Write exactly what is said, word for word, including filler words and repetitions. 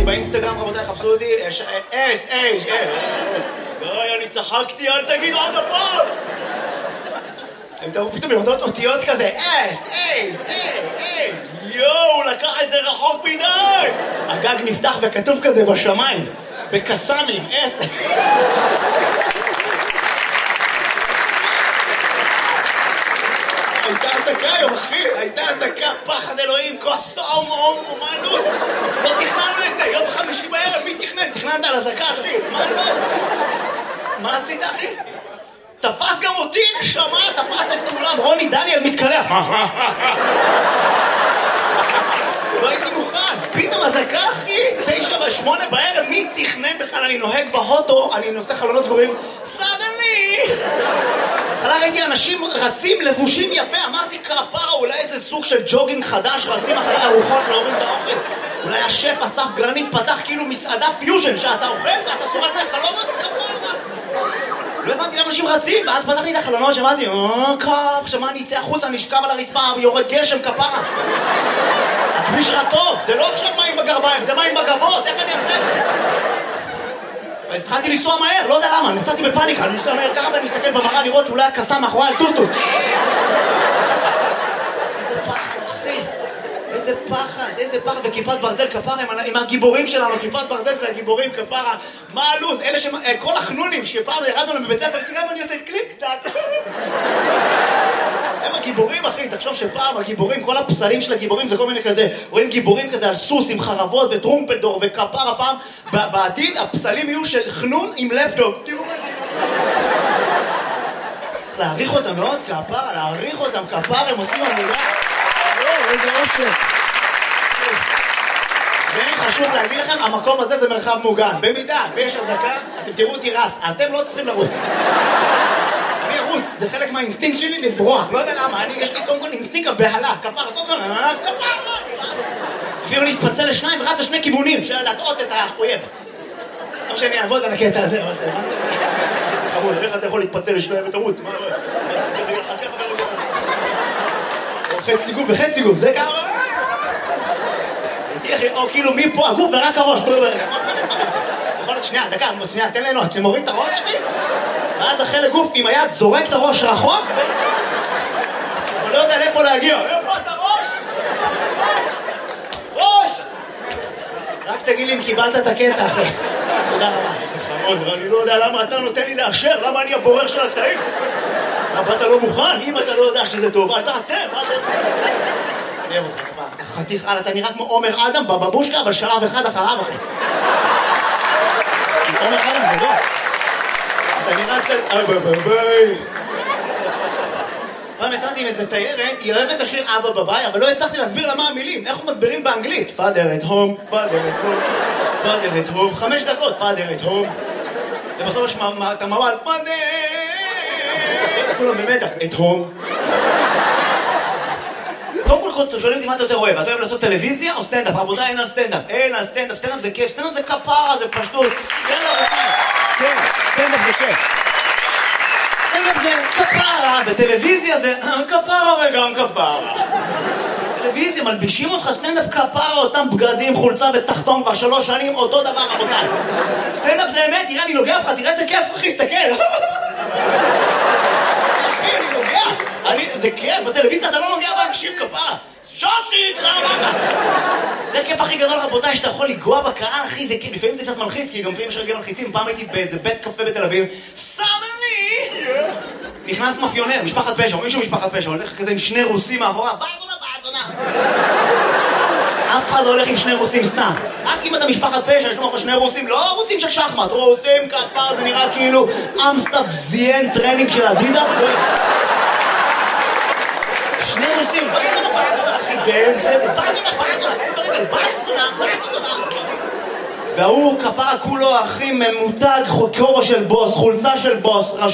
באינסטגרם, רבותיי, חפשו אותי, אס, אס, אס, אוי, אני צחקתי, אל תגיד עוד הפעם! הם תראו פתאום יורדות אותיות כזה, אס, אס, אס, יואו, לקח את זה רחוק מדי! הגג נפתח וכתוב כזה בשמיים, בקסמים, אס. הייתה עסקה היום, אחי, הייתה עסקה, פחד אלוהים, כוס אום, אום, אומנות. לא תכננו את זה, יום חמישי בערב, מי תכנן? תכננת על עסקה, אחי, מה לא? מה עשית, אחי? תפס גם אותי, נשמה, תפס את כולם, רוני דניאל מתקלח. לא הייתי מוכן, פתאום עסקה, אחי, תשע ושמונה בערב, מי תכנן בכלל? אני נוהג בהוטו, אני נושא חלונות סגורים, סדני! בהתחלה ראיתי אנשים רצים לבושים יפה, אמרתי כפרה, אולי איזה סוג של ג'וגינג חדש, רצים אחרי ארוחות להוריד את האוכל. אולי השף אסף גרנית פתח כאילו מסעדה פיוז'ן, שאתה אוכל ואתה שורק מהקלונות, כפרה. לא הבנתי למה אנשים רצים, ואז פתחתי את החלונות, שמעתי, אה, קאפ, שמה אני אצא החוצה, נשכב על הרצפה, יורד גשם, כפרה. הכביש רטוב, זה לא עכשיו מים בגרביים, זה מים בגבות, איך אני אעשה את זה? אז התחלתי לנסוע מהר, לא יודע למה, נסעתי בפאניקה, אני נוסע מהר ככה ואני מסתכל במראה לראות שאולי הקסם מאחורי על טוטו. איזה פחד, אחי, איזה פחד, איזה פחד, וכיפת ברזל כפרה עם הגיבורים שלנו, כיפת ברזל זה הגיבורים כפרה, מה הלוז? אלה ש... כל החנונים שפעם ירדנו להם בבית ספר, תראה מה אני עושה, קליק, טק. הם הגיבורים, אחי, תחשוב שפעם הגיבורים, כל הפסלים של הגיבורים זה כל מיני כזה, רואים גיבורים כזה על סוס עם חרבות וטרומפלדור וכפרה פעם, בעתיד הפסלים יהיו של חנון עם לפטופ. תראו מה זה. צריך להעריך אותם מאוד, כפרה, להעריך אותם, כפרה, הם עושים עבודה. לא, איזה אושר. וחשוב להגיד לכם, המקום הזה זה מרחב מוגן. במידה, ויש הזקה, אתם תראו אותי רץ, אתם לא צריכים לרוץ. אני ארוץ, זה חלק מהאינסטינקט שלי לברוח, לא יודע למה, אני, יש לי קודם כל אינסטינקט הבהלה, כפרה, קודם כל, כפרה, אפילו להתפצל לשניים, רץ לשני כיוונים, של להטעות את האויב. לא שאני אעבוד על הקטע הזה, אבל אתה הבנת? זה חמוד, איך אתה יכול להתפצל לשניים ותרוץ? מה לא? או חצי גוף וחצי גוף, זה ככה? או כאילו מפה הגוף ורק הראש. יכול להיות, שנייה, דקה, שנייה, תן ליהנות, שמוריד את הראש, ואז החלק גוף עם היד זורק את הראש רחוק, אבל לא יודע לאיפה להגיע. איפה את הראש? ראש! רק תגיד לי אם קיבלת את הקטע, אחי. תודה רבה. זה חמוד, ואני לא יודע למה אתה נותן לי לאשר, למה אני הבורר של הקטעים? למה אתה לא מוכן? אם אתה לא יודע שזה טוב, אל תעשה, מה אתה עושה? אני אוהב אותך, חתיך, אתה נראה כמו עומר אדם בבבושקה, אבל שלב אחד אחריו, אחי. עומר אדם זה לא. אתה נראה קצת... אוי ביי ביי ביי. פעם יצאתי עם איזה תיירת, היא אוהבת השיר אבא בביי, אבל לא הצלחתי להסביר לה מה המילים, איך הוא מסבירים באנגלית. Father at home, Father at home, Father at home, חמש דקות, Father at home. ובסוף יש את המוואל, Father! כולם במדע, at home. קודם כל שואלים אותי מה אתה יותר אוהב, אתה אוהב לעשות טלוויזיה או סטנדאפ? רבותיי, אין על סטנדאפ, אין על סטנדאפ, סטנדאפ זה כיף, סטנדאפ זה כפרה, זה פשטות. כן, רבותיי, כן, סטנדאפ זה כיף. סטנדאפ זה כפרה, בטלוויזיה זה כפרה וגם כפרה. טלוויזיה, מלבישים אותך סטנדאפ כפרה, אותם בגדים, חולצה ותחתון כבר שלוש שנים, אותו דבר, רבותיי. סטנדאפ זה אמת, תראה, אני נוגע לך, תראה איזה כיף, אחי, סתכל. זה כיף, בטלוויזיה אתה לא נוגע באנשים כפרה. שושי, תודה רבה. זה הכיף הכי גדול, רבותיי, שאתה יכול לגוע בקהל, אחי, זה כיף. לפעמים זה קצת מלחיץ, כי גם לפעמים יש רגל מלחיצים. פעם הייתי באיזה בית קפה בתל אביב, סדני! נכנס מאפיונר, משפחת פשע, או מישהו משפחת פשע, הולך כזה עם שני רוסים מאחורה, באתונה, באתונה. אף אחד לא הולך עם שני רוסים סתם. רק אם אתה משפחת פשע, יש לך שני רוסים, לא רוסים של שחמט, רוסים כפר, זה נראה כאילו אמסטאפ זיין טרנינג של אדידס. שני רוסים, באתונה, באתונה, אחי, באמצע, באתונה, באתונה, באתונה, באתונה. והוא כפרה כולו, אחי, ממותג, כובע של בוס, חולצה של בוס,